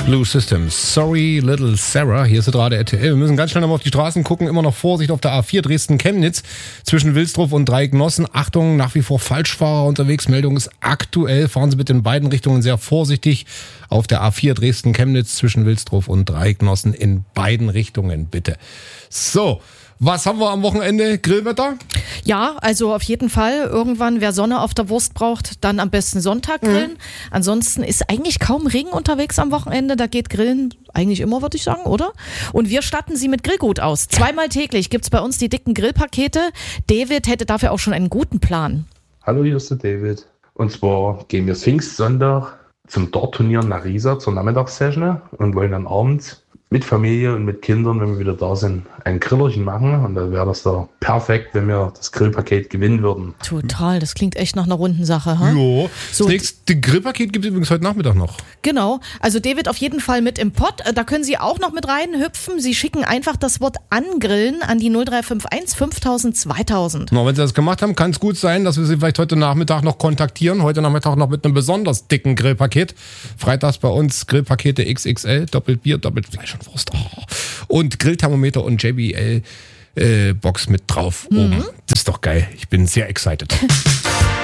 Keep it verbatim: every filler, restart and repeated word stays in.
Blue Systems. Sorry, Little Sarah. Hier ist der gerade R T L. Wir müssen ganz schnell nochmal auf die Straßen gucken. Immer noch Vorsicht auf der A vier Dresden-Chemnitz zwischen Wilsdruff und Dreiecknossen. Achtung, nach wie vor Falschfahrer unterwegs. Meldung ist aktuell. Fahren Sie bitte in beiden Richtungen sehr vorsichtig. Auf der A vier Dresden-Chemnitz zwischen Wilsdruff und Dreiecknossen in beiden Richtungen, bitte. So. Was haben wir am Wochenende? Grillwetter? Ja, also auf jeden Fall. Irgendwann, wer Sonne auf der Wurst braucht, dann am besten Sonntag grillen. Mhm. Ansonsten ist eigentlich kaum Regen unterwegs am Wochenende. Da geht Grillen eigentlich immer, würde ich sagen, oder? Und wir statten Sie mit Grillgut aus. Zweimal täglich gibt's bei uns die dicken Grillpakete. David hätte dafür auch schon einen guten Plan. Hallo, hier ist der David. Und zwar gehen wir Pfingstsonntag zum Dartturnier nach Riesa zur Nachmittagssession und wollen dann abends mit Familie und mit Kindern, wenn wir wieder da sind, ein Grillerchen machen. Und da wäre das da perfekt, wenn wir das Grillpaket gewinnen würden. Total, das klingt echt nach einer runden Sache. Ha? Jo. So, das nächste Grillpaket gibt es übrigens heute Nachmittag noch. Genau, also David auf jeden Fall mit im Pott. Da können Sie auch noch mit reinhüpfen. Sie schicken einfach das Wort angrillen an die null drei fünf eins fünftausend zweitausend. Na, wenn Sie das gemacht haben, kann es gut sein, dass wir Sie vielleicht heute Nachmittag noch kontaktieren. Heute Nachmittag noch mit einem besonders dicken Grillpaket. Freitags bei uns Grillpakete X X L, doppelt Bier, doppelt Fleisch und Wurst. Oh. Und Grillthermometer und J B L äh, Box mit drauf mhm. oben. Das ist doch geil. Ich bin sehr excited.